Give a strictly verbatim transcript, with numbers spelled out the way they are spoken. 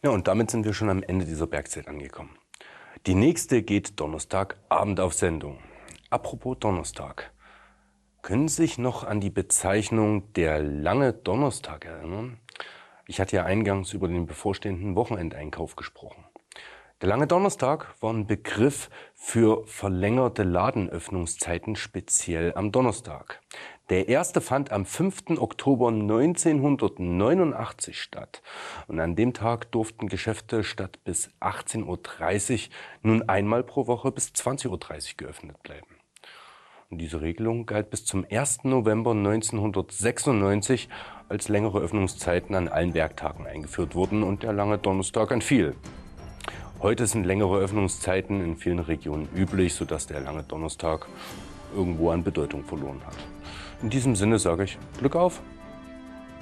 Ja, und damit sind wir schon am Ende dieser Bergzeit angekommen. Die nächste geht Donnerstagabend auf Sendung. Apropos Donnerstag. Können Sie sich noch an die Bezeichnung der lange Donnerstag erinnern? Ich hatte ja eingangs über den bevorstehenden Wochenendeinkauf gesprochen. Der lange Donnerstag war ein Begriff für verlängerte Ladenöffnungszeiten, speziell am Donnerstag. Der erste fand am fünften Oktober neunzehnhundertneunundachtzig statt. Und an dem Tag durften Geschäfte statt bis achtzehn Uhr dreißig nun einmal pro Woche bis zwanzig Uhr dreißig geöffnet bleiben. Und diese Regelung galt bis zum ersten November neunzehnhundertsechsundneunzig, als längere Öffnungszeiten an allen Werktagen eingeführt wurden und der lange Donnerstag entfiel. Heute sind längere Öffnungszeiten in vielen Regionen üblich, sodass der lange Donnerstag irgendwo an Bedeutung verloren hat. In diesem Sinne sage ich Glück auf!